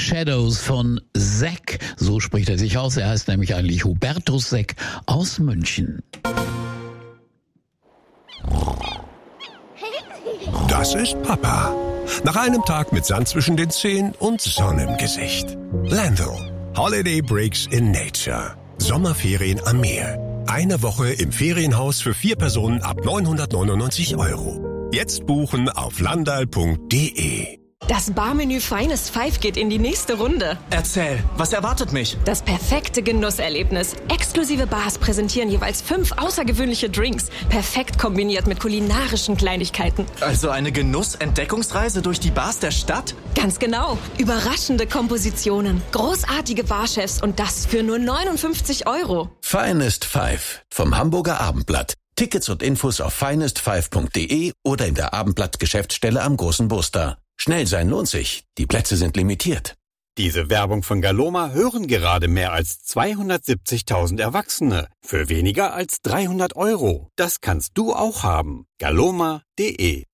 Shadows von Seck. So spricht er sich aus. Er heißt nämlich eigentlich Hubertus Seck aus München. Das ist Papa. Nach einem Tag mit Sand zwischen den Zehen und Sonne im Gesicht. Landl. Holiday Breaks in Nature. Sommerferien am Meer. Eine Woche im Ferienhaus für 4 Personen ab 999 €. Jetzt buchen auf landal.de. Das Barmenü Finest Five geht in die nächste Runde. Erzähl, was erwartet mich? Das perfekte Genusserlebnis. Exklusive Bars präsentieren jeweils 5 außergewöhnliche Drinks. Perfekt kombiniert mit kulinarischen Kleinigkeiten. Also eine Genuss-Entdeckungsreise durch die Bars der Stadt? Ganz genau. Überraschende Kompositionen, großartige Barchefs und das für nur 59 €. Finest Five vom Hamburger Abendblatt. Tickets und Infos auf finest5.de oder in der Abendblatt-Geschäftsstelle am Großen Buster. Schnell sein lohnt sich. Die Plätze sind limitiert. Diese Werbung von Galoma hören gerade mehr als 270.000 Erwachsene. Für weniger als 300 €. Das kannst du auch haben. Galoma.de